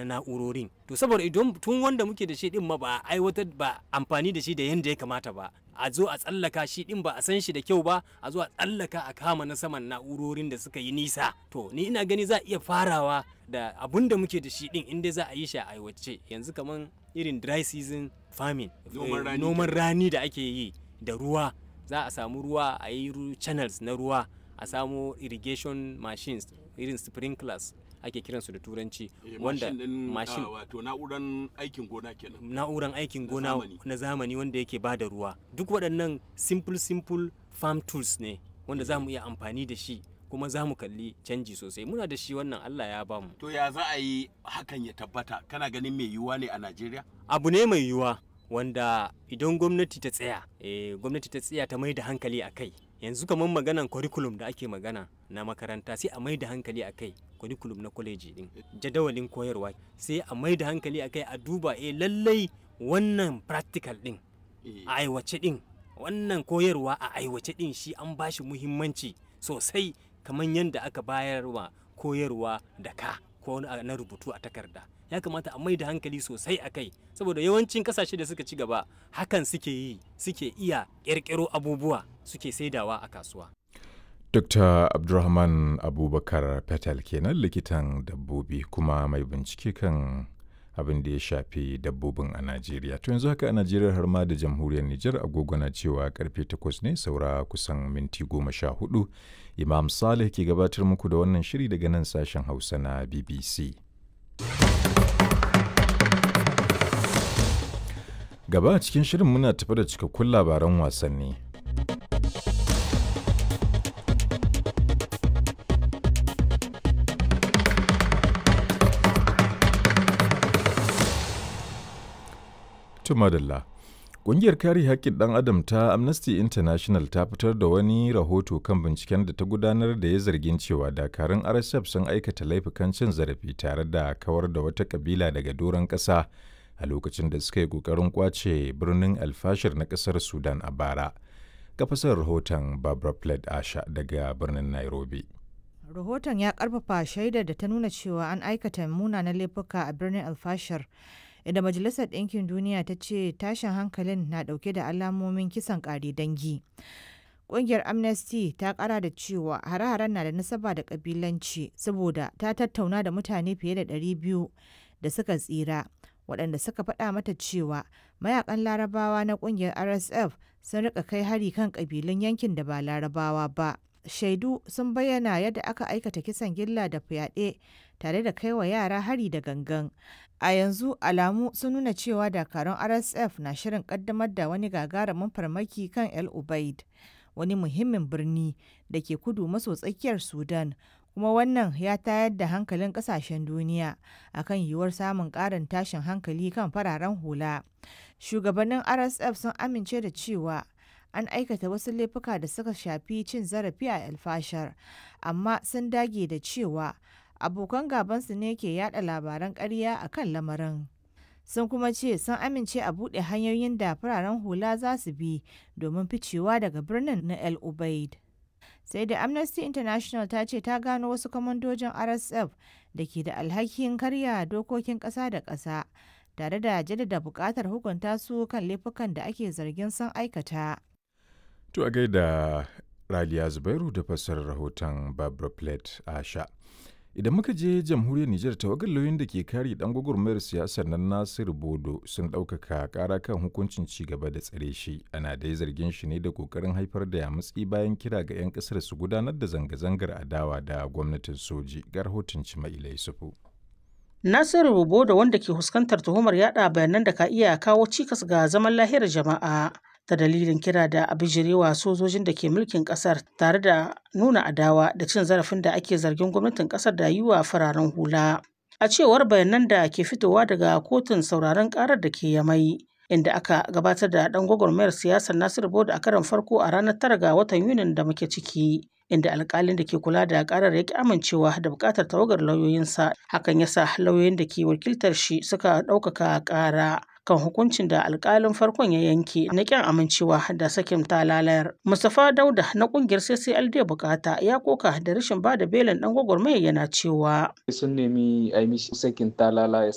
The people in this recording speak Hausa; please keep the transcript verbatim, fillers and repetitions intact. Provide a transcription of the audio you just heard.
na'urorin. To saboda idan tun wanda muke da shi din ma ba aiwatar ba amfani da shi da yanda ya kamata ba, a zo a tsallaka shi din ba a san shi da kyau ba, a zo a tsallaka a kama na saman na'urorin da suka yi nisa. To ni ina gani za a iya farawa da abun da muke da shi din inda za a yi shi a aiwace. Yanzu kaman irin dry season farming, noman rani da ake yi da ruwa, za a samu ruwa a yi channels na ruwa, a samu irrigation machines irin sprinklers ake kiransu da turanci, wanda mashin wato na'uran aikin gona kenan, na'uran aikin gona na zamani wanda yake bada ruwa. Duk waɗannan simple simple farm tools ne wanda za mu iya amfani da shi kuma za mu kalli canji sosai. Muna da shi wannan, Allah ya bamu. To ya za a yi hakan ya tabbata? Kana ganin mai yiwuwa ne a Najeriya? Abu ne mai yiwuwa wanda idan gwamnati ta tsaya eh gwamnati ta tsaya ta mai da hankali a kai. Yanzu kamar maganan curriculum da ake magana na makaranta, sai a mai da hankali a kai. Curriculum na kwaleji din, jadawalin koyarwa, sai a mai da hankali a kai, a duba eh lallai wannan practical din a aiwace din, wannan koyarwa a aiwace din shi an bashi muhimmanci sosai kamar yadda aka bayarwa koyarwa da ka ko na rubutu a takarda. Ya kamata a mai da hankali sosai a kai, saboda yawancin kasashe da suka ci gaba hakan suke yi, suke iya ƙirƙiro abubuwa suke saidawa a kasuwa. Dokta Abdulrahman Abubakar Petal kenan, likitan dabbobi kuma mai bincike kan abin da ya shafi dabbobin a Najeriya. To yanzu haka a Najeriya har ma da jamhuriyar Nijar agogo na cewa karfe takwas ne saura kusan minti goma sha hudu. Imam Saleh ke gabatar muku da wannan shiri daga nan sashen Hausa na B B C. Gaba a cikin shirin muna tafi da cikakkun labaran wasanni. Tumadalla. Ƙungiyar kare haƙƙin ɗan adam ta Amnesty International ta fitar da wani rahoto kan binciken da ta gudanar da ya zargin cewa dakarun R S F sun aikata laifukan cin zarafi tare da kawar da wata ƙabila daga doron ƙasa a lokacin da suka yi ƙoƙarin ƙwace birnin El Fasher na ƙasar Sudan a bara. Ga fasar rahoton Barbara Plett Asha daga birnin Nairobi. Rahoton ya ƙarfafa shaidar da ta nuna cewa an aikata munanan laifuka a birnin El Fasher, inda Majalisar Ɗinkin Duniya ta ce tashin hankalin na ɗauke da alamomin kisan ƙare dangi. Ƙungiyar Amnesty ta ƙara da cewa hare-haren na da nasaba da ƙabilanci, saboda ta tattauna da mutane fiye da ɗari biyu da suka tsira, waɗanda suka faɗa mata cewa mayakan Larabawa na ƙungiyar R S F sun rika kai hari kan ƙabilun yankin da ba Larabawa ba. Shaidu sun bayyana yadda aka aikata kisan gilla da fyaɗe tare da kai wa yara hari da gangan. A yanzu alamu sun nuna cewa dakarun R S F na shirin kaddamar da wani gagarumin farmaki kan El Ubaid, wani muhimmin birni da ke kudu maso tsakiyar Sudan, kuma wannan ya tayar da hankalin kasashen duniya akan yiwuwar samun ƙarin tashin hankali kan fararen hula. Shugabannin R S F sun amince da cewa an aikata wasu laifuka da suka shafi cin zarafi a El Fasher, amma sun dage da cewa abokan gabansu ne ke yada labaran ƙarya a kan lamarin. Sun kuma ce sun amince a buɗe hanyoyin da fararen hula za su bi domin ficewa daga birnin na El Ubaid. Sai da Amnesty International ta ce ta gano wasu kwamandojin R S F da ke da alhakin karya dokokin ƙasa da ƙasa, tare da jaddada buƙatar hukunta su kan laifukan da ake zargin sun aikata. To a gaida Raliya Zubairu da fassarar rahoton Barbara Plett Asha. Idan muka je jamhuriyar Nijar, tawagar lauyoyin da ke kare dan gwagwarmayar siyasar nan Nasiru Bodo sun ɗaukaka ƙara kan hukuncin ci gaba da tsare shi. Ana dai zargin shi ne da ƙoƙarin haifar da yamutsi bayan kira ga 'yan ƙasar su gudanar da zanga-zangar adawa da gwamnatin soji. Ga rahoton Cimaila Yusufu. Nasiru Bodo, wanda ke fuskantar tuhumar yaɗa bayanan da ka iya kawo cikas ga zaman lahiyar jama'a ta dalilin kira da abijirewa sojojin da ke mulkin kasar, tare da nuna adawa da cin zarafin da ake zargin gwamnatin kasar da yi wa fararen hula. A cewar bayanan da ke fitowa daga kotun sauraron karar da ke Yamai, inda aka gabatar da dan gwagwarmayar siyasar Nasiru Bodo a karon farko a ranar tara ga watan Yunin da muke ciki, inda alkalin da ke kula da karar ya ki amincewa da bukatar tawagar lauyoyinsa. Hakan yasa lauyoyin da ke wakiltar shi suka ɗaukaka ƙara kan hukuncin da alkalin farkon ya yanke na kyan amincewa da sakin talalayar. Mustapha Dauda na kungiyar C C L D Bukata ya koka da rashin bada belin dan gwagwarmaya, yana cewa sun nemi a yi mishi sakin talala